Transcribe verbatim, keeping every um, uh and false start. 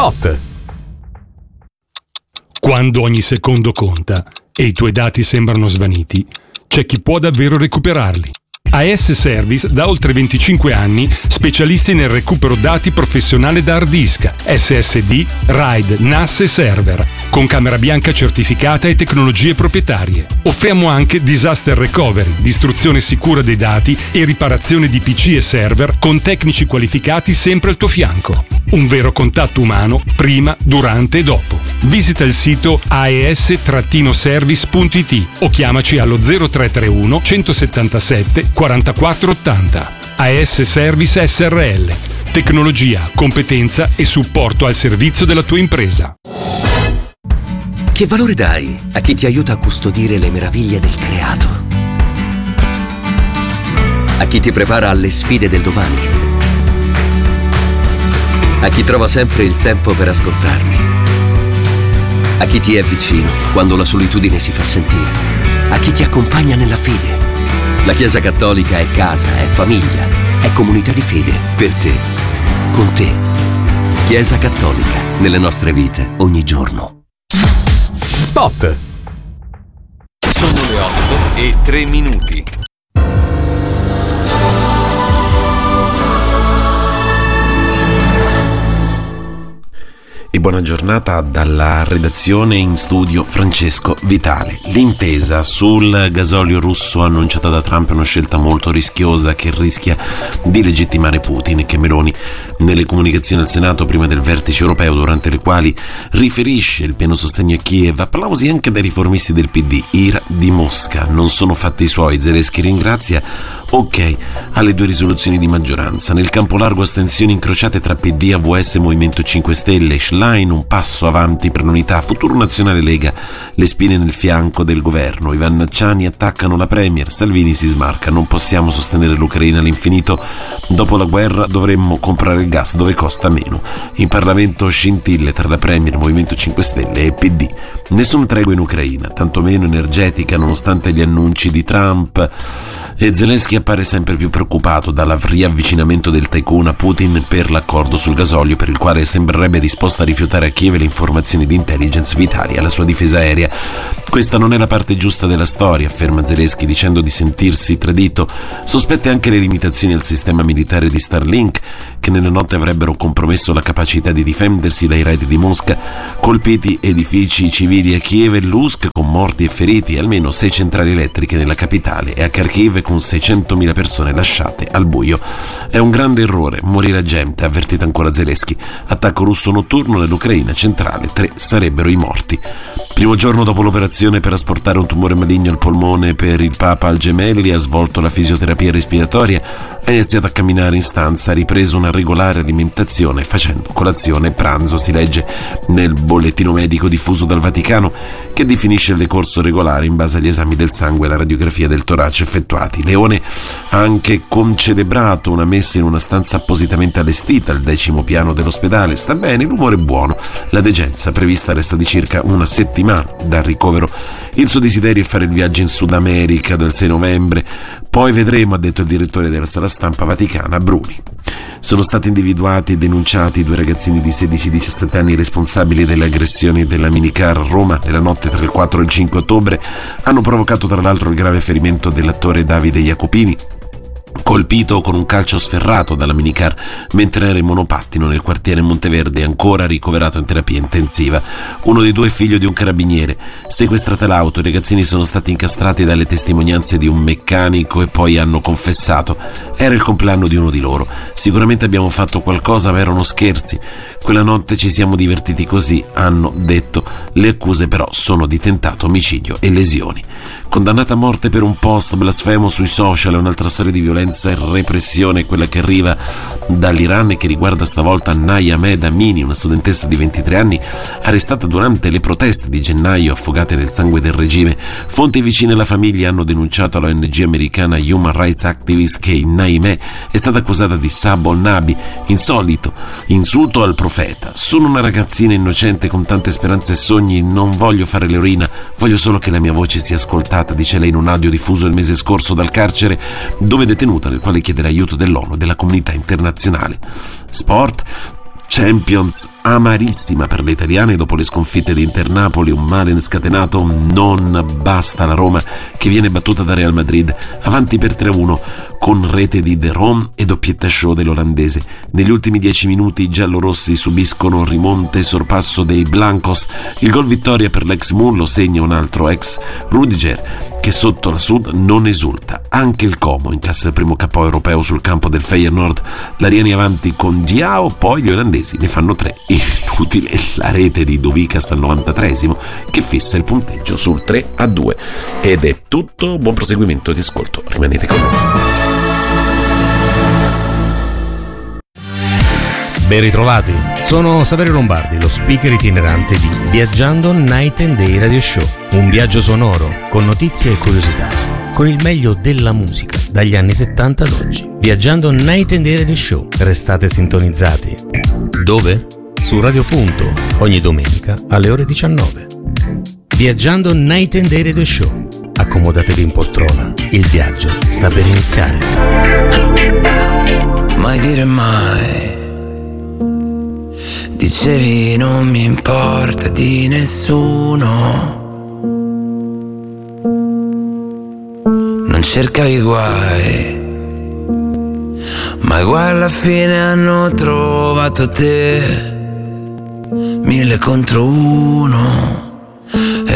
Spot. Quando ogni secondo conta e i tuoi dati sembrano svaniti, c'è chi può davvero recuperarli. A S Service da oltre venticinque anni, specialisti nel recupero dati professionale da hard disk, S S D, RAID, N A S e server, con camera bianca certificata e tecnologie proprietarie. Offriamo anche disaster recovery, distruzione sicura dei dati e riparazione di P C e server con tecnici qualificati sempre al tuo fianco. Un vero contatto umano prima, durante e dopo. Visita il sito a e s service punto i t o chiamaci allo zero tre tre uno centosettantasette quarantaquattro ottanta. A S Service S R L. Tecnologia, competenza e supporto al servizio della tua impresa. Che valore dai a chi ti aiuta a custodire le meraviglie del creato? A chi ti prepara alle sfide del domani? A chi trova sempre il tempo per ascoltarti? A chi ti è vicino quando la solitudine si fa sentire? A chi ti accompagna nella fede? La Chiesa Cattolica è casa, è famiglia, è comunità di fede, per te, con te. Chiesa Cattolica, nelle nostre vite, ogni giorno. Spot. Sono le otto e tre minuti. E buona giornata dalla redazione, in studio Francesco Vitale. L'intesa sul gasolio russo annunciata da Trump è una scelta molto rischiosa che rischia di legittimare Putin, che Meloni nelle comunicazioni al Senato prima del vertice europeo, durante le quali riferisce il pieno sostegno a Kiev, applausi anche dai riformisti del P D, ira di Mosca, non sono fatti suoi. Zelensky ringrazia, ok alle due risoluzioni di maggioranza. Nel campo largo astensioni incrociate tra P D, A V S e Movimento cinque Stelle, Schlein un passo avanti per l'unità, Futuro Nazionale Lega le spine nel fianco del governo, Ivan Ciani attaccano la Premier, Salvini si smarca, non possiamo sostenere l'Ucraina all'infinito, dopo la guerra dovremmo comprare il gas dove costa meno. In Parlamento scintille tra la Premier, Movimento cinque Stelle e P D. Nessuna tregua in Ucraina, tantomeno energetica, nonostante gli annunci di Trump, e Zelensky appare sempre più preoccupato dal riavvicinamento del tycoon a Putin per l'accordo sul gasolio, per il quale sembrerebbe disposto a rifiutare a Kiev le informazioni di intelligence vitali alla sua difesa aerea. Questa non è la parte giusta della storia, afferma Zelensky, dicendo di sentirsi tradito. Sospette anche le limitazioni al sistema militare di Starlink, che nelle notte avrebbero compromesso la capacità di difendersi dai raid di Mosca. Colpiti edifici civili a Kiev e Lusk, con morti e feriti, almeno sei centrali elettriche nella capitale, e a Kharkiv con seicentomila persone lasciate al buio. È un grande errore morire a gente, ha avvertito ancora Zelensky. Attacco russo notturno nell'Ucraina centrale, tre sarebbero i morti. Primo giorno dopo l'operazione per asportare un tumore maligno al polmone per il Papa al Gemelli, ha svolto la fisioterapia respiratoria, ha iniziato a camminare in stanza, ha ripreso una regolare alimentazione facendo colazione e pranzo, si legge nel bollettino medico diffuso dal Vaticano, che definisce il decorso regolare in base agli esami del sangue e alla radiografia del torace effettuati. Leone ha anche concelebrato una messa in una stanza appositamente allestita al decimo piano dell'ospedale. Sta bene, l'umore è buono, la degenza prevista resta di circa una settimana dal ricovero. Il suo desiderio è fare il viaggio in Sud America dal sei novembre, poi vedremo, ha detto il direttore della sala stampa vaticana Bruni. Sono stati individuati e denunciati due ragazzini di sedici diciassette anni responsabili delle aggressioni della minicar a Roma nella notte tra il quattro e il cinque ottobre. Hanno provocato tra l'altro il grave ferimento dell'attore Davide Jacopini, colpito con un calcio sferrato dalla minicar mentre era in monopattino nel quartiere Monteverde, ancora ricoverato in terapia intensiva. Uno dei due è figlio di un carabiniere. Sequestrata l'auto, i ragazzini sono stati incastrati dalle testimonianze di un meccanico e poi hanno confessato. Era il compleanno di uno di loro. Sicuramente abbiamo fatto qualcosa, ma erano scherzi. Quella notte ci siamo divertiti così, hanno detto. Le accuse però sono di tentato omicidio e lesioni. Condannata a morte per un post blasfemo sui social, è un'altra storia di violenza e repressione, quella che arriva dall'Iran e che riguarda stavolta Naya Ahmed Amini, una studentessa di ventitré anni arrestata durante le proteste di gennaio affogate nel sangue del regime. Fonti vicine alla famiglia hanno denunciato all'O N G americana Human Rights Activist che Naimeh è stata accusata di Sabo al-Nabi, insolito insulto al profeta. Sono una ragazzina innocente con tante speranze e sogni, non voglio fare l'eroina, voglio solo che la mia voce sia ascoltata, dice lei in un audio diffuso il mese scorso dal carcere dove è detenuta, nel quale chiede l'aiuto dell'ONU e della comunità internazionale. Sport. Champions amarissima per le italiane dopo le sconfitte di Inter-Napoli, un male scatenato. Non basta la Roma che viene battuta da Real Madrid, avanti per tre a uno con rete di De Rom e doppietta show dell'olandese. Negli ultimi dieci minuti i giallorossi subiscono rimonte e sorpasso dei Blancos. Il gol vittoria per l'ex Moon lo segna un altro ex, Rudiger, che sotto la Sud non esulta. Anche il Como incassa il primo K O europeo sul campo del Feyenoord. L'Ariani avanti con Diao, poi gli olandesi ne fanno tre. Inutile la rete di Dovicas al novantatreesimo che fissa il punteggio sul tre a due. Ed è tutto, buon proseguimento di ascolto, rimanete con noi. Ben ritrovati, sono Saverio Lombardi, lo speaker itinerante di Viaggiando Night and Day Radio Show, un viaggio sonoro con notizie e curiosità, con il meglio della musica dagli anni settanta ad oggi. Viaggiando Night and Day Radio Show, restate sintonizzati. Dove? Su Radio Punto, ogni domenica alle ore diciannove. Viaggiando Night and Day Radio Show, accomodatevi in poltrona, il viaggio sta per iniziare. Mai dire mai, dicevi non mi importa di nessuno, non cercavi guai, ma i guai alla fine hanno trovato te, mille contro uno.